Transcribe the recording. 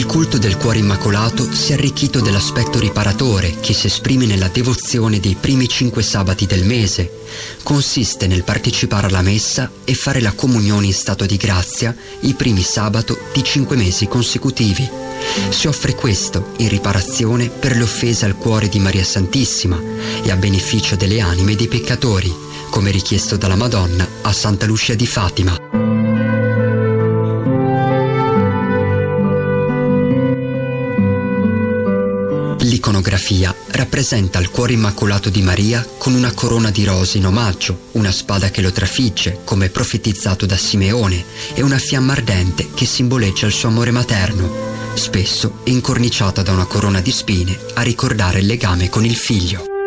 culto del Cuore Immacolato si è arricchito dell'aspetto riparatore che si esprime nella devozione dei primi 5 sabati del mese. Consiste nel partecipare alla messa e fare la comunione in stato di grazia i primi sabato di 5 mesi consecutivi. Si offre questo in riparazione per le offese al cuore di Maria Santissima e a beneficio delle anime dei peccatori, come richiesto dalla Madonna a Santa Lucia di Fatima. L'iconografia rappresenta il Cuore Immacolato di Maria con una corona di rose in omaggio, una spada che lo trafigge, come profetizzato da Simeone, e una fiamma ardente che simboleggia il suo amore materno, spesso incorniciata da una corona di spine a ricordare il legame con il figlio.